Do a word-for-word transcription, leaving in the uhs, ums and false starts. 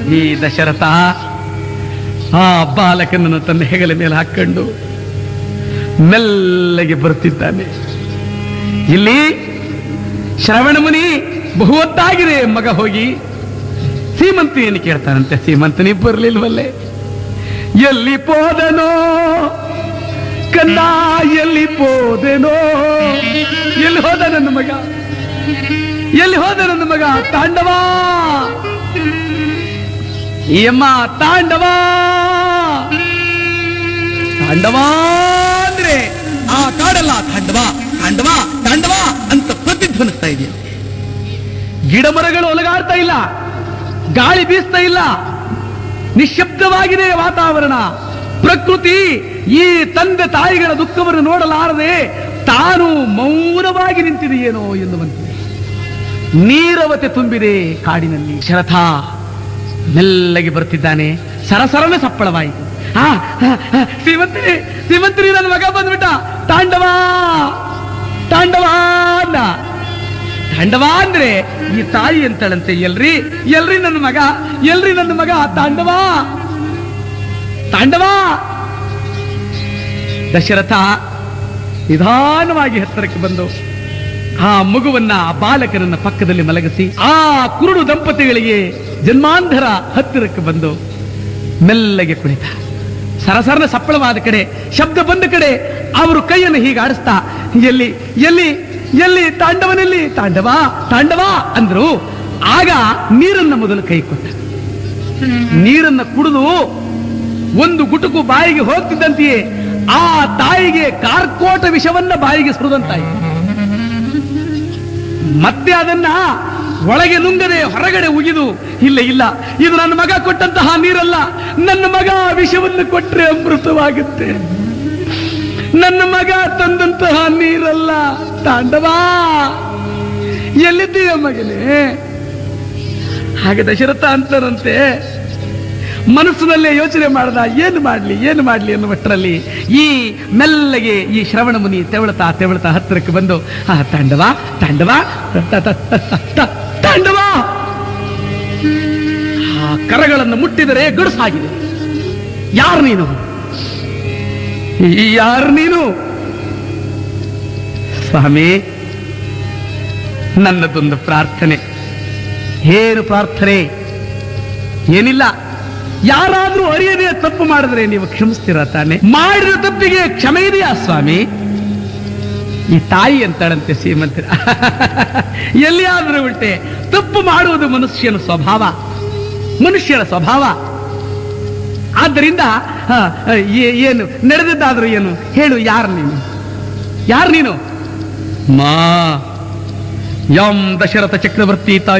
ಈ ದಶರಥ ಆ ಬಾಲಕನನ್ನು ತನ್ನ ಹೆಗಲ ಮೇಲೆ ಹಾಕೊಂಡು ಮೆಲ್ಲಗೆ ಬರುತ್ತಿದ್ದಾನೆ. ಇಲ್ಲಿ ಶ್ರವಣ ಮುನಿ ಬಹುವತ್ತಾಗಿದೆ ಮಗ ಹೋಗಿ ಸೀಮಂತನಿಯನ್ನು ಕೇಳ್ತಾನಂತೆ. ಸೀಮಂತನಿ ಬರಲಿಲ್ವಲ್ಲೇ? ಎಲ್ಲಿ ಪೋದನೋ ಕಂದ, ಎಲ್ಲಿ ಪೋದೆನೋ? ಎಲ್ಲಿ ಹೋದ ನನ್ನ ಮಗ? ಎಲ್ಲಿ ಹೋದ ನನ್ನ ಮಗ? ತಾಂಡವ ಈ ಅಮ್ಮ, ತಾಂಡವ ತಾಂಡವ ಅಂದ್ರೆ ಆ ಕಾಡಲ್ಲ, ತಾಂಡವ ತಾಂಡವ ತಾಂಡವ ಅಂತ ಪ್ರತಿಧ್ವನಿಸ್ತಾ ಇದೆಯಾ. ಗಿಡ ಮರಗಳು ಒಲಗಾಡ್ತಾ ಇಲ್ಲ, ಗಾಳಿ ಬೀಸ್ತಾ ಇಲ್ಲ, ನಿಶ್ಶಬ್ದವಾಗಿದೆ ವಾತಾವರಣ. ಪ್ರಕೃತಿ ಈ ತಂದೆ ತಾಯಿಗಳ ದುಃಖವನ್ನು ನೋಡಲಾರದೆ ತಾನು ಮೌನವಾಗಿ ನಿಂತಿದೆಯೇನೋ ಎನ್ನುವಂತೆ ನೀರವತೆ ತುಂಬಿದೆ ಕಾಡಿನಲ್ಲಿ. ಶರಥ ಮೆಲ್ಲಗೆ ಬರುತ್ತಿದ್ದಾನೆ. ಸರಸರನೆ ಸಪ್ಪಳವಾಯಿತು. ಹಾ ಶ್ರೀಮಂತರಿ ಶ್ರೀಮಂತರಿ ನನ್ನ ಮಗ ಬಂದ್ಬಿಟ್ಟ. ತಾಂಡವ ತಾಂಡವ ಅಂದ. ತಾಂಡವ ಅಂದ್ರೆ ಈ ತಾಯಿ ಅಂತಳಂತೆ. ಎಲ್ರಿ ಎಲ್ರಿ ನನ್ನ ಮಗ, ಎಲ್ರಿ ನನ್ನ ಮಗ? ತಾಂಡವ ತಾಂಡವ. ದಶರಥ ನಿಧಾನವಾಗಿ ಹತ್ತಿರಕ್ಕೆ ಬಂದು ಆ ಮಗುವನ್ನ, ಆ ಬಾಲಕನನ್ನ ಪಕ್ಕದಲ್ಲಿ ಮಲಗಿಸಿ ಆ ಕುರುಡು ದಂಪತಿಗಳಿಗೆ ಜನ್ಮಾಂಧರ ಹತ್ತಿರಕ್ಕೆ ಬಂದು ಮೆಲ್ಲಗೆ ಕುಳಿತ. ಸರಸರನ ಸಪ್ಪಳವಾದ ಕಡೆ, ಶಬ್ದ ಬಂದ ಕಡೆ ಅವರು ಕೈಯನ್ನು ಹೀಗೆ ಆಡಿಸ್ತಾ, ಎಲ್ಲಿ ಎಲ್ಲಿ ಎಲ್ಲಿ ತಾಂಡವನಲ್ಲಿ? ತಾಂಡವ ತಾಂಡವ ಅಂದ್ರು. ಆಗ ನೀರನ್ನ ಮೊದಲು ಕೈ ಕೊಟ್ಟ. ನೀರನ್ನ ಕುಡಿದು ಒಂದು ಗುಟುಕು ಬಾಯಿಗೆ ಹೋಗ್ತಿದ್ದಂತೆಯೇ ಆ ತಾಯಿಗೆ ಕಾರ್ಕೋಟ ವಿಷವನ್ನ ಬಾಯಿಗೆ ಸುರಿದಂತಾಯಿತು. ಮತ್ತೆ ಅದನ್ನ ಒಳಗೆ ನುಂಗದೆ ಹೊರಗಡೆ ಉಗಿದು, ಇಲ್ಲ ಇಲ್ಲ ಇದು ನನ್ನ ಮಗ ಕೊಟ್ಟಂತಹ ನೀರಲ್ಲ, ನನ್ನ ಮಗ ವಿಷವನ್ನು ಕೊಟ್ರೆ ಅಮೃತವಾಗುತ್ತೆ, ನನ್ನ ಮಗ ತಂದಂತಹ ನೀರಲ್ಲ. ತಾಂಡವ ಎಲ್ಲಿದ್ದೀಯ ಮಗನೇ? ಹಾಗೆ ದಶರಥ ಅಂತರಂತೆ ಮನಸ್ಸಿನಲ್ಲೇ ಯೋಚನೆ ಮಾಡ್ದ, ಏನು ಮಾಡ್ಲಿ ಏನು ಮಾಡ್ಲಿ ಅನ್ನುವಷ್ಟರಲ್ಲಿ ಈ ಮೆಲ್ಲಗೆ ಈ ಶ್ರವಣ ಮುನಿ ತೆವಳತಾ ತೆವಳತಾ ಹತ್ತಿರಕ್ಕೆ ಬಂದು, ಆ ತಾಂಡವ ತಾಂಡವ ತಾಂಡವ ಆ ಕರಗಳನ್ನು ಮುಟ್ಟಿದರೆ ಗಡುಸಾಗಿದೆ. ಯಾರು ನೀನು? ಯಾರು ನೀನು? ಸ್ವಾಮಿ, ನನ್ನದೊಂದು ಪ್ರಾರ್ಥನೆ. ಏನು ಪ್ರಾರ್ಥನೆ? ಏನಿಲ್ಲ, ಯಾರಾದ್ರೂ ಅರಿಯದೇ ತಪ್ಪು ಮಾಡಿದ್ರೆ ನೀವು ಕ್ಷಮಿಸ್ತೀರ ತಾನೆ? ಮಾಡಿದ ತಪ್ಪಿಗೆ ಕ್ಷಮೆ ಇದೆಯಾ ಸ್ವಾಮಿ? ಈ ತಾಯಿ ಅಂತಾಳಂತೆ ಶ್ರೀಮಂತರ. ಎಲ್ಲಿಯಾದರೂ ಉಂಟೆ? ತಪ್ಪು ಮಾಡುವುದು ಮನುಷ್ಯನ ಸ್ವಭಾವ, ಮನುಷ್ಯನ ಸ್ವಭಾವ. ಆದ್ದರಿಂದ ಏನು ನಡೆದಿದ್ದಾದ್ರೂ ಏನು ಹೇಳು, ಯಾರು ನೀನು? ಯಾರು ನೀನು? ಮಾ ಯಂ ದಶರಥ ಚಕ್ರವರ್ತಿ ತಾಯಿ